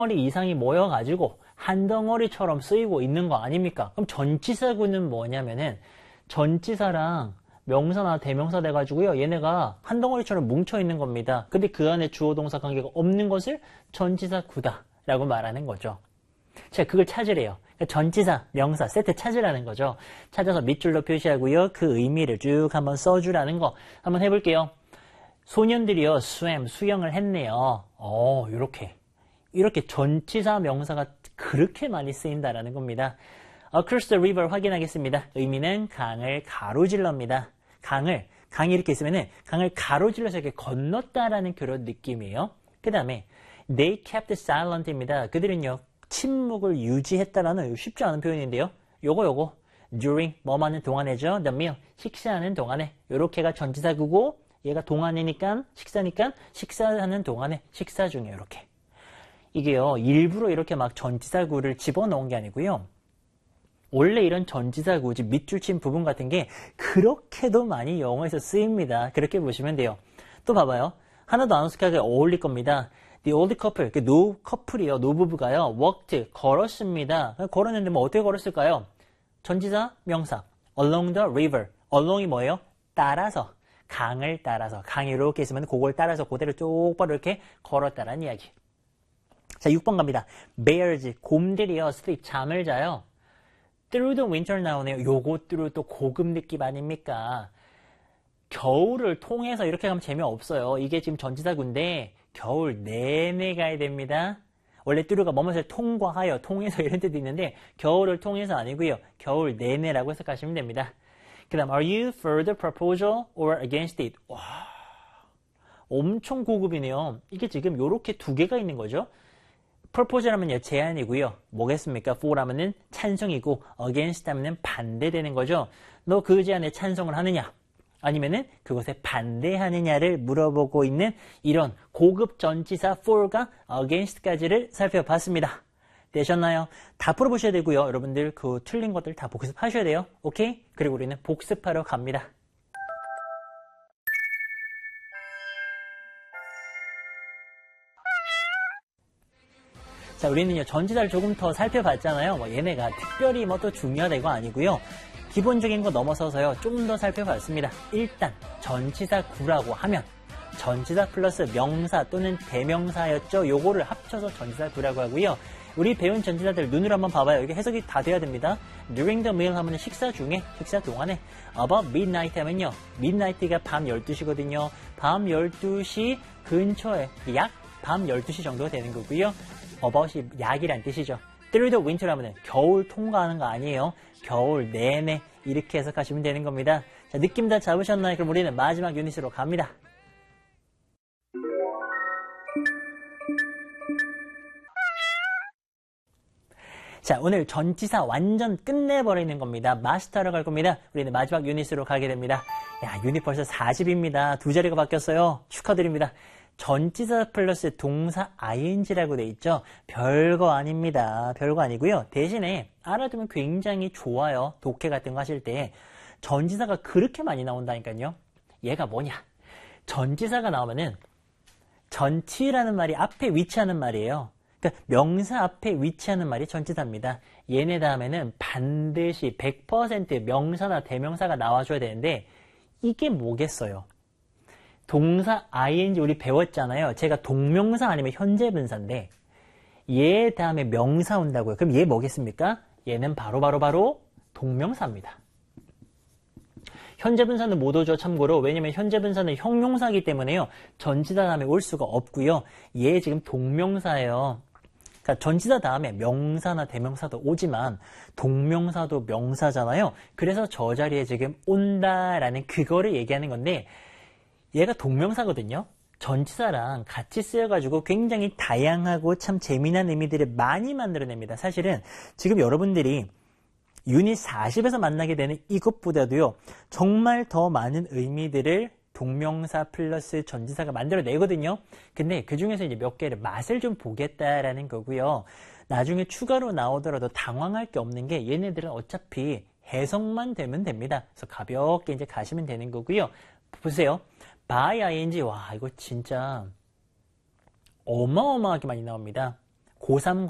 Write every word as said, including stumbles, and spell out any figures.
덩어리 이상이 모여가지고 한 덩어리처럼 쓰이고 있는 거 아닙니까? 그럼 전치사구는 뭐냐면은 전치사랑 명사나 대명사 돼가지고요. 얘네가 한 덩어리처럼 뭉쳐있는 겁니다. 근데 그 안에 주어 동사 관계가 없는 것을 전치사구다 라고 말하는 거죠. 자, 그걸 찾으래요. 전치사, 명사, 세트 찾으라는 거죠. 찾아서 밑줄로 표시하고요. 그 의미를 쭉 한번 써주라는 거 한번 해볼게요. 소년들이요, swam, 수영을 했네요. 어, 요렇게. 이렇게 전치사, 명사가 그렇게 많이 쓰인다라는 겁니다. Across the river 확인하겠습니다. 의미는 강을 가로질러입니다. 강을, 강이 이렇게 있으면은 강을 가로질러서 이렇게 건넜다라는 그런 느낌이에요. 그 다음에 they kept silent입니다. 그들은요, 침묵을 유지했다라는 쉽지 않은 표현인데요. 요거 요거 during 뭐뭐 하는 동안에죠. the meal 식사하는 동안에 요렇게가 전치사구고 얘가 동안이니까 식사니까 식사하는 동안에 식사 중에 요렇게 이게요 일부러 이렇게 막 전치사구를 집어넣은 게 아니고요. 원래 이런 전치사구 즉 밑줄 친 부분 같은 게 그렇게도 많이 영어에서 쓰입니다. 그렇게 보시면 돼요. 또 봐봐요. 하나도 안 어색하게 어울릴 겁니다. The old couple, 그 노 커플이요, 노부부가요, walked, 걸었습니다. 걸었는데 뭐 어떻게 걸었을까요? 전치사, 명사, along the river. along이 뭐예요? 따라서, 강을 따라서. 강이 이렇게 있으면 그걸 따라서 그대로 똑바로 이렇게 걸었다라는 이야기. 자, 육 번 갑니다. bears, 곰들이요, sleep, 잠을 자요. through the winter 나오네요. 요거 through 또 고급 느낌 아닙니까? 겨울을 통해서 이렇게 가면 재미없어요. 이게 지금 전치사구인데 겨울 내내 가야 됩니다. 원래 뚜루가 뭐뭐를 통과하여, 통해서 이런 뜻도 있는데 겨울을 통해서 아니고요. 겨울 내내라고 해석하시면 됩니다. 그 다음 Are you for the proposal or against it? 와, 엄청 고급이네요. 이게 지금 요렇게 두 개가 있는 거죠. proposal 하면요 제안이고요. 뭐겠습니까? for 하면은 찬성이고 against 하면은 반대되는 거죠. 너 그 제안에 찬성을 하느냐? 아니면은 그것에 반대하느냐를 물어보고 있는 이런 고급 전치사 for가 against까지를 살펴봤습니다. 되셨나요? 다 풀어보셔야 되고요. 여러분들 그 틀린 것들 다 복습하셔야 돼요. 오케이? 그리고 우리는 복습하러 갑니다. 자, 우리는요 전치사를 조금 더 살펴봤잖아요. 뭐 얘네가 특별히 뭐 또 중요하다 이거 아니고요. 기본적인 거 넘어서서요 좀 더 살펴봤습니다. 일단 전치사구라고 하면 전치사 플러스 명사 또는 대명사였죠. 요거를 합쳐서 전치사구라고 하고요. 우리 배운 전치사들 눈으로 한번 봐봐요. 이게 해석이 다 돼야 됩니다. During the meal 하면 식사 중에, 식사 동안에. About midnight 하면요 midnight가 밤 열두 시거든요. 밤 열두 시 근처에 약 밤 열두 시 정도가 되는 거고요. about이 약이란 뜻이죠. through the winter 하면 겨울 통과하는 거 아니에요. 겨울 내내 이렇게 해석하시면 되는 겁니다. 자, 느낌 다 잡으셨나요? 그럼 우리는 마지막 유닛으로 갑니다. 자, 오늘 전치사 완전 끝내버리는 겁니다. 마스터하러 갈 겁니다. 우리는 마지막 유닛으로 가게 됩니다. 야, 유닛 벌써 사십입니다. 두 자리가 바뀌었어요. 축하드립니다. 전치사 플러스 동사 ing라고 돼 있죠. 별거 아닙니다. 별거 아니고요. 대신에 알아두면 굉장히 좋아요. 독해 같은 거 하실 때 전치사가 그렇게 많이 나온다니까요. 얘가 뭐냐? 전치사가 나오면은 전치라는 말이 앞에 위치하는 말이에요. 그러니까 명사 앞에 위치하는 말이 전치사입니다. 얘네 다음에는 반드시 백 퍼센트 명사나 대명사가 나와줘야 되는데 이게 뭐겠어요? 동사 ing 우리 배웠잖아요. 제가 동명사 아니면 현재 분사인데 얘 다음에 명사 온다고요. 그럼 얘 뭐겠습니까? 얘는 바로바로 바로 바로 동명사입니다. 현재 분사는 못 오죠. 참고로. 왜냐면 현재 분사는 형용사이기 때문에요. 전치사 다음에 올 수가 없고요. 얘 지금 동명사예요. 그러니까 전치사 다음에 명사나 대명사도 오지만 동명사도 명사잖아요. 그래서 저 자리에 지금 온다라는 그거를 얘기하는 건데 얘가 동명사거든요. 전치사랑 같이 쓰여가지고 굉장히 다양하고 참 재미난 의미들을 많이 만들어냅니다. 사실은 지금 여러분들이 유닛 사십에서 만나게 되는 이것보다도요. 정말 더 많은 의미들을 동명사 플러스 전치사가 만들어내거든요. 근데 그 중에서 이제 몇 개를 맛을 좀 보겠다라는 거고요. 나중에 추가로 나오더라도 당황할 게 없는 게 얘네들은 어차피 해석만 되면 됩니다. 그래서 가볍게 이제 가시면 되는 거고요. 보세요. by ing, 와, 이거 진짜 어마어마하게 많이 나옵니다. 고삼